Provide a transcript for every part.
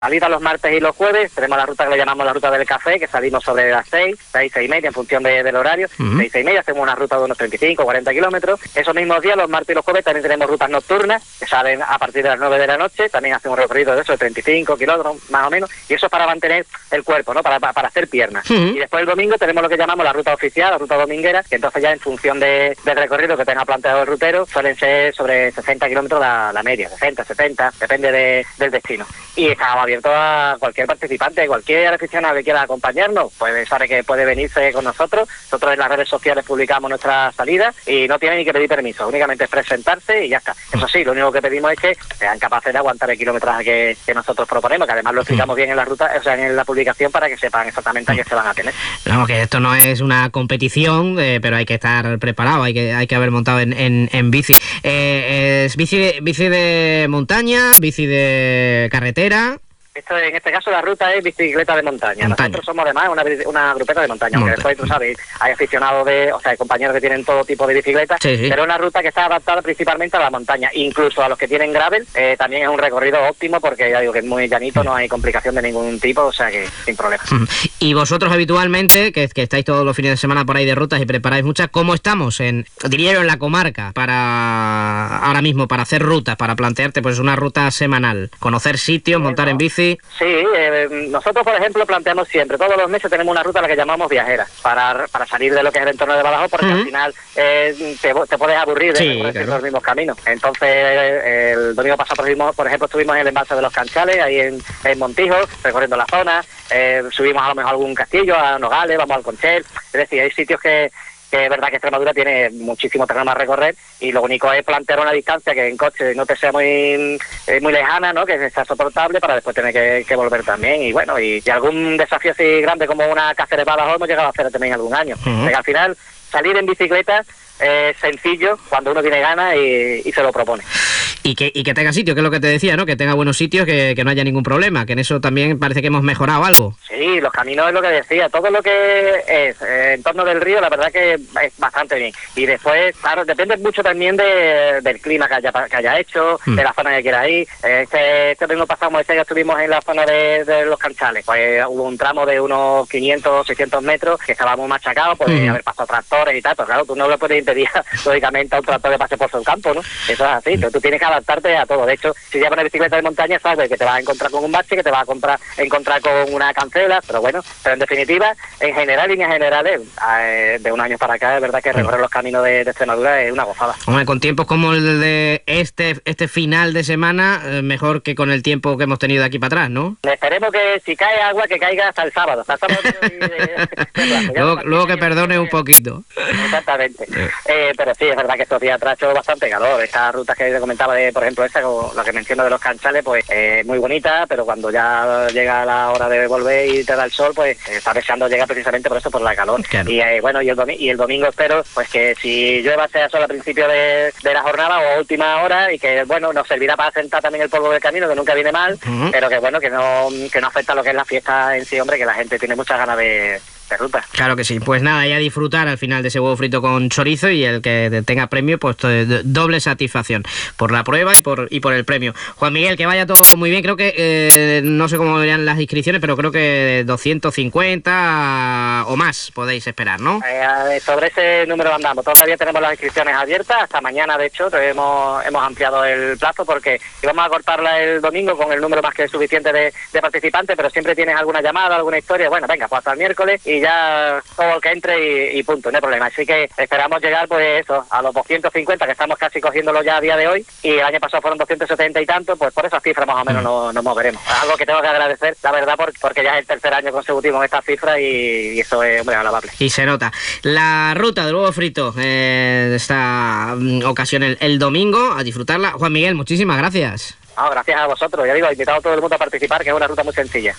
Salida los martes y los jueves, tenemos la ruta que le llamamos la ruta del café, que salimos sobre las 6 y media, en función del horario. 6 y media, hacemos una ruta de unos 35, 40 kilómetros. Esos mismos días, los martes y los jueves, también tenemos rutas nocturnas, que salen a partir de las 9 de la noche. También hacemos un recorrido de eso, de 35 kilómetros, más o menos. Y eso es para mantener el cuerpo, ¿no? Para hacer piernas. Y después el domingo tenemos lo que llamamos la ruta oficial, la ruta dominguera, que entonces ya en función del recorrido que tenga planteado el rutero, suelen ser sobre 60 kilómetros la media, 60, 70, depende del destino. Y estamos abiertos a cualquier participante, cualquier aficionado que quiera acompañarnos, pues sabe que puede venirse con nosotros. Nosotros en las redes sociales publicamos nuestra salida y no tiene ni que pedir permiso, únicamente es presentarse y ya está. Eso sí, lo único que pedimos es que sean capaces de aguantar el kilometraje que nosotros proponemos, que además lo explicamos bien en la ruta, o sea, en la publicación, para que sepan exactamente a qué se van a tener. Vamos, que esto no es una competición, pero hay que estar preparado, hay que haber montado en bici. ¿Es bici de montaña, bici de carretera? En este caso la ruta es bicicleta de montaña. Nosotros somos además una grupeta de montaña, aunque después, tú sabes, hay aficionados hay compañeros que tienen todo tipo de bicicletas, pero es una ruta que está adaptada principalmente a la montaña, incluso a los que tienen gravel. También es un recorrido óptimo porque ya digo que es muy llanito, no hay complicación de ningún tipo, o sea que sin problema. Y vosotros habitualmente, que estáis todos los fines de semana por ahí de rutas y preparáis muchas, ¿cómo estamos diría yo, en la comarca ahora mismo para hacer rutas, para plantearte pues una ruta semanal, conocer sitios, montar en bici? Sí, nosotros por ejemplo planteamos siempre, todos los meses tenemos una ruta a la que llamamos viajera, para salir de lo que es el entorno de Badajoz, porque al final te puedes aburrir de recorrer los mismos caminos. Entonces el domingo pasado, por ejemplo, estuvimos en el embalse de los Canchales, ahí en Montijo, recorriendo la zona, subimos a lo mejor a algún castillo, a Nogales, vamos al Conchel, es decir, hay sitios que es verdad que Extremadura tiene muchísimo terreno a recorrer y lo único es plantear una distancia que en coche no te sea muy lejana, ¿no? Que sea soportable para después tener que volver también. Y bueno, y algún desafío así grande como una Cáceres Badajoz hemos llegado a hacer también algún año. O sea, al final salir en bicicleta es sencillo cuando uno tiene ganas y se lo propone. Y que tenga sitio, que es lo que te decía, ¿no? Que tenga buenos sitios, que no haya ningún problema, que en eso también parece que hemos mejorado algo. Sí, los caminos es lo que decía, todo lo que es en torno del río, la verdad que es bastante bien. Y después, claro, depende mucho también del clima que haya hecho, de la zona que quiera ir. Este domingo pasado, ya estuvimos en la zona de los Canchales, pues hubo un tramo de unos 500, 600 metros que estaba muy machacado, podría haber pasado tractores y tal, pero claro, tú no le puedes impedir, lógicamente, a un tractor que pase por su campo, ¿no? Eso es así, pero tú tienes que adaptarte a todo. De hecho, si llevas una bicicleta de montaña, sabes que te vas a encontrar con un bache, que te vas a encontrar con una cancela, pero en definitiva, en general, líneas generales, de un año para acá, es verdad que recorrer los caminos de Extremadura es una gozada. Hombre, con tiempos como el de este final de semana, mejor que con el tiempo que hemos tenido de aquí para atrás, ¿no? Esperemos que si cae agua, que caiga hasta el sábado. Luego que perdone un poquito. Exactamente. Pero sí, es verdad que estos días atrás ha hecho bastante calor. Estas rutas que te comentaba, por ejemplo, esta, la que menciono de los Canchales, pues muy bonita, pero cuando ya llega la hora de volver y te da el sol, pues está deseando llegar precisamente por eso, por la calor. Claro. Y el domingo espero pues que si llueva sea solo al principio de la jornada o a última hora, y que nos servirá para sentar también el polvo del camino, que nunca viene mal, pero que no afecta lo que es la fiesta en sí, hombre, que la gente tiene muchas ganas de ruta. Claro que sí, pues nada, ya disfrutar al final de ese huevo frito con chorizo, y el que tenga premio, pues doble satisfacción por la prueba y por el premio. Juan Miguel, que vaya todo muy bien. Creo que no sé cómo verían las inscripciones, pero creo que 250 o más podéis esperar, ¿no? Sobre ese número andamos. Todavía tenemos las inscripciones abiertas hasta mañana. De hecho, hemos ampliado el plazo porque íbamos a cortarla el domingo con el número más que suficiente de participantes, pero siempre tienes alguna llamada, alguna historia. Bueno, venga, pues hasta el miércoles y ya todo el que entre y punto, no hay problema. Así que esperamos llegar pues eso, a los 250, que estamos casi cogiéndolo ya a día de hoy, y el año pasado fueron 270 y tanto, pues por esas cifras más o menos nos moveremos. Es algo que tengo que agradecer, la verdad, porque ya es el tercer año consecutivo en estas cifras y eso es, hombre, alabable. Y se nota. La ruta del huevo frito de esta ocasión el domingo, a disfrutarla. Juan Miguel, muchísimas gracias. Gracias a vosotros, ya digo, he invitado a todo el mundo a participar, que es una ruta muy sencilla.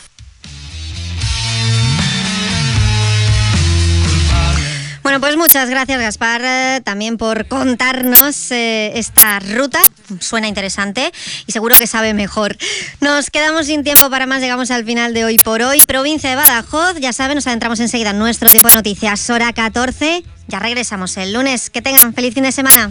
Bueno, pues muchas gracias, Gaspar, también por contarnos esta ruta. Suena interesante y seguro que sabe mejor. Nos quedamos sin tiempo para más, llegamos al final de Hoy por Hoy. Provincia de Badajoz, ya saben, nos adentramos enseguida en nuestro tiempo de noticias, hora 14. Ya regresamos el lunes. Que tengan feliz fin de semana.